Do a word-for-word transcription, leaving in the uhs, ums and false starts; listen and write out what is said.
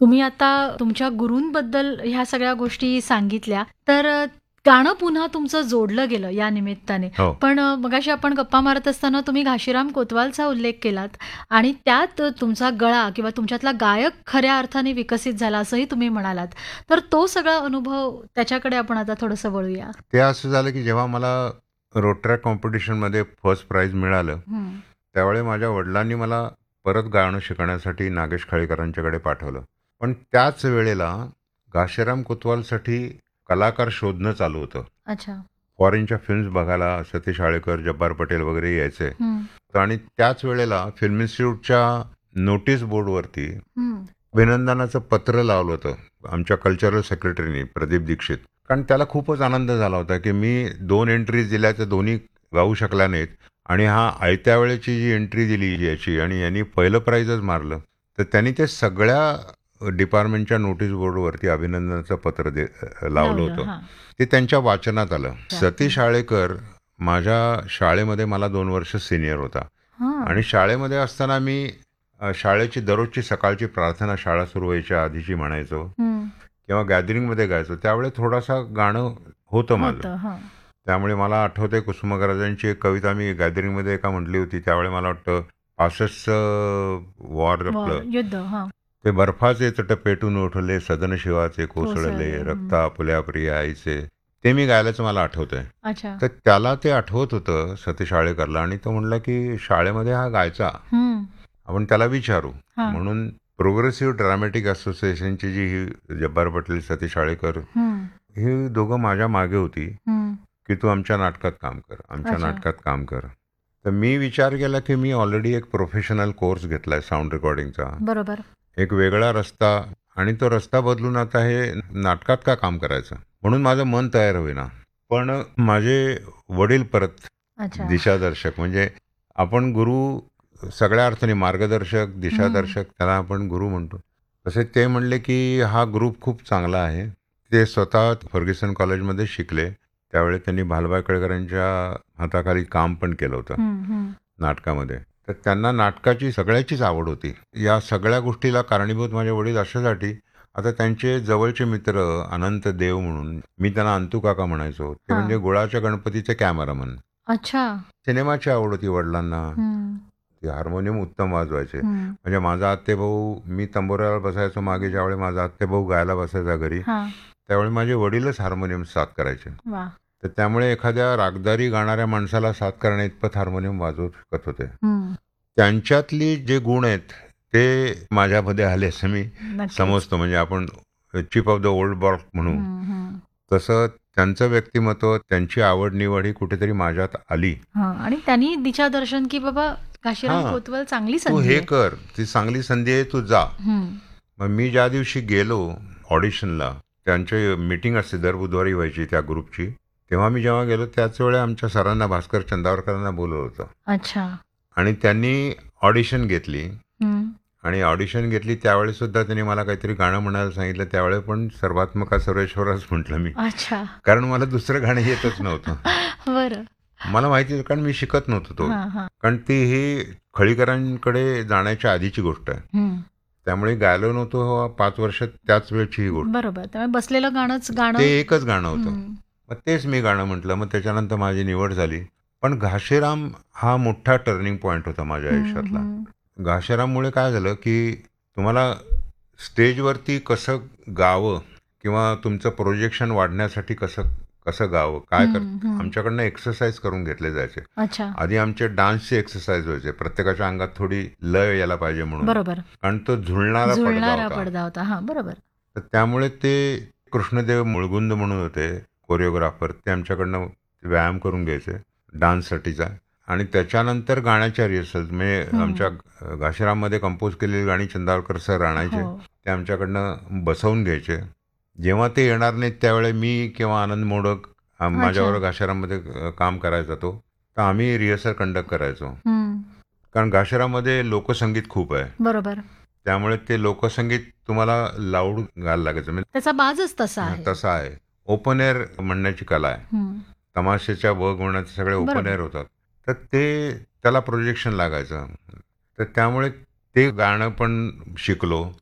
तुम्ही आता तुमच्या गुरूंबद्दल ह्या सगळ्या गोष्टी सांगितल्या, तर अ, गाणं पुन्हा तुमचं जोडलं गेलं या निमित्ताने. हो. पण अ, मगाशी आपण गप्पा मारत असताना तुम्ही घाशीराम कोतवालचा उल्लेख केलात आणि त्यात तुमचा गळा किंवा तुमच्यातला गायक खऱ्या अर्थाने विकसित झाला असंही तुम्ही म्हणालात. तर तो सगळा अनुभव त्याच्याकडे आपण आता थोडंसं वळूया. ते असं झालं की जेव्हा मला रोटरॅक कॉम्पिटिशनमध्ये फर्स्ट प्राइज मिळालं, हं. त्यावेळी माझ्या वडिलांनी मला परत गाणं शिकण्यासाठी नागेश खाळीकरांच्याकडे पाठवलं. पण त्याच वेळेला घाशीराम कोतवालसाठी कलाकार शोधणं चालू होतं. अच्छा. फॉरेनच्या फिल्म्स बघायला सतीश आळेकर, जब्बार पटेल वगैरे यायचे. हं. आणि त्याच वेळेला फिल्म इन्स्टिट्यूटच्या नोटीस बोर्डवरती हं. अभिनंदनाचं पत्र लावलं होतं आमच्या कल्चरल सेक्रेटरीनी प्रदीप दीक्षित. कारण त्याला खूपच आनंद झाला होता की मी दोन एंट्रीज दिल्या तर दोन्ही गाऊ शकल्या नाहीत आणि हा आयत्या वेळेची जी एंट्री दिली याची आणि यांनी पहिलं प्राइजच मारलं. तर त्यांनी ते सगळ्या डिपार्टमेंटच्या नोटीस बोर्डवरती अभिनंदनाचं पत्र दे लावलं लावलं, होतं. हां. ते त्यांच्या वाचनात आलं. अच्छा. सतीश आळेकर माझ्या शाळेमध्ये मला दोन वर्ष सिनियर होता हां. आणि शाळेमध्ये असताना मी अ, शाळेची दररोजची सकाळची प्रार्थना शाळा सुरू व्हायच्या आधीची म्हणायचो हं. किंवा गॅदरिंगमध्ये गायचो. त्यावेळी थोडासा गाणं होतं माझं. होतं. हां. त्यामुळे मला आठवतंय कुसुमाग्रजांची एक कविता मी गॅदरिंगमध्ये एका म्हटली होती. त्यावेळी मला वाटतं पासष्टचं वॉर वॉर, आपलं युद्ध. हां. ते बर्फाचे तट पेटून उठले सदन शिवाचे कोसळले कोसळले, हं. रक्त आपुल्या प्रिया आईचे. ते मी गायल्याचं मला आठवतंय. अच्छा. तर त्याला ते आठवत होतं सतीश आळेकरला आणि तो म्हणला की शाळेमध्ये हा गायचा, हं. आपण त्याला विचारू. हां. म्हणून प्रोग्रेसिव्ह ड्रामॅटिक असोसिएशनची जी ही जब्बार पटेल, सतीश आळेकर हं. ही दोघं माझ्या मागे होती हं. की तू आमच्या नाटकात काम कर, आमच्या अच्छा. नाटकात काम कर. तर मी विचार केला की मी ऑलरेडी एक प्रोफेशनल कोर्स घेतलाय साऊंड रेकॉर्डिंगचा, बरोबर. एक वेगळा रस्ता आणि तो रस्ता बदलून आता हे नाटकात का काम करायचं, म्हणून माझं मन तयार होईना. पण माझे वडील परत अच्छा. दिशादर्शक, म्हणजे आपण गुरु सगळ्या अर्थाने मार्गदर्शक, हं. दिशादर्शक त्याला आपण गुरु म्हणतो. तसे ते म्हणले की हा ग्रुप खूप चांगला आहे. ते स्वतः फर्ग्युसन कॉलेजमध्ये शिकले. त्यावेळी त्यांनी भालबाई केळकरांच्या हाताखाली काम पण केलं होतं हं. हं. नाटकामध्ये. तर त्यांना नाटकाची सगळ्याचीच आवड होती. या सगळ्या गोष्टीला कारणीभूत माझे वडील अशासाठी, आता त्यांचे जवळचे मित्र अनंत देव म्हणून, मी त्यांना अंतू काका म्हणायचो, ते हां. म्हणजे गुळाच्या गणपतीचे कॅमेरामन. अच्छा. सिनेमाची आवड होती वडिलांना. हं. ते हार्मोनियम उत्तम वाजवायचे. हं. म्हणजे माझा आत्तेभाऊ, मी तंबोऱ्याला बसायचो मागे, ज्यावेळी माझा आत्तेभाऊ गायला बसायचा घरी, हां. त्यावेळी माझे वडीलच हार्मोनियम साथ करायचे. वाह! तर त्यामुळे एखाद्या रागदारी गाणाऱ्या माणसाला साथ करण्या इतपत हार्मोनियम वाजवू शकत होते. हं. त्यांच्यातली जे गुण आहेत ते माझ्यामध्ये आले असं मी नक्कीच. समजतो. म्हणजे आपण chip of the old block म्हणू, हं. हं. तसं त्यांचं व्यक्तिमत्व, त्यांची आवड निवड ही कुठेतरी माझ्यात आली. हां. आणि त्यांनी दिशादर्शन की बाबा घाशीराम हां, कोतवाल चांगली तू संधी हे आहे. कर, ती चांगली संधी आहे, तू जा. हं. मग मी ज्या दिवशी गेलो ऑडिशनला, त्यांची मीटिंग असते दर बुधवारी व्हायची त्या ग्रुपची, तेव्हा मी जेव्हा गेलो त्याच वेळी आमच्या सरांना, भास्कर चंदावरकरांना बोलवलं होतं अच्छा. आणि त्यांनी ऑडिशन घेतली हं. आणि ऑडिशन घेतली त्यावेळी सुद्धा त्यांनी मला काहीतरी गाणं म्हणायला सांगितलं. त्यावेळी पण सर्वात्मका सर्वेश्वरच म्हटलं मी, अच्छा. कारण मला दुसरं गाणं येतच नव्हतं. बरं. मला माहिती आहे, कारण मी शिकत नव्हतो तो. हां. हां. कारण ती ही खळीकरांकडे जाण्याच्या आधीची गोष्ट आहे. हं. त्यामुळे गायलो नव्हतो पाच वर्ष, त्याच वेळची ही गोष्ट. बरोबर. त्यामुळे बसलेलं गाणंच गाणं. ते एकच गाणं होतं. हं. मग तेच मी गाणं म्हटलं. मग त्याच्यानंतर माझी निवड झाली. पण घाशीराम हा मोठा टर्निंग पॉईंट होता माझ्या हं. आयुष्यातला. हं. घाशीराममुळे काय झालं की तुम्हाला स्टेजवरती कसं गावं किंवा तुमचं प्रोजेक्शन वाढण्यासाठी कसं कसं गावं, काय कर, हं. हं. आमच्याकडनं एक्सरसाइज करून घेतले जायचे. अच्छा. आधी आमचे डान्सचे एक्सरसाइज व्हायचे, प्रत्येकाच्या अंगात थोडी लय यायला पाहिजे म्हणून, बरोबर. कारण तो झुलणारा पडदा झुलणारा होता. पडदा होता. हां. बरोबर. तर त्यामुळे ते कृष्णदेव मुळगुंद म्हणून होते कोरिओग्राफर, ते आमच्याकडनं व्यायाम करून घ्यायचे डान्ससाठीचा. आणि त्याच्यानंतर गाण्याच्या रिहर्सल, म्हणजे हं. आमच्या घाशीराममध्ये कंपोज केलेली गाणी चंदावरकर सर आणायचे, हो. ते आमच्याकडनं बसवून घ्यायचे. जेव्हा ते येणार नाहीत त्यावेळी मी किंवा आनंद मोडक आ, माझ्यावर अच्छा. घाशीराममध्ये अ, काम करायचा तो, तर आम्ही रिहर्सल कंडक्ट करायचो. हं. कारण घाशीरामध्ये लोकसंगीत खूप आहे, बरोबर. त्यामुळे ते लोकसंगीत तुम्हाला लाऊड गायला लागायचं. म्हणजे त्याचा बाजच तसा आहे. तसं आहे. ओपन एअर म्हणण्याची कला आहे. हं. तमाशाच्या वर्ग म्हणण्याचे सगळे ओपन बरोबर. एअर होतात. तर ते त्याला प्रोजेक्शन लागायचं. तर त्यामुळे ते गाणं पण शिकलो.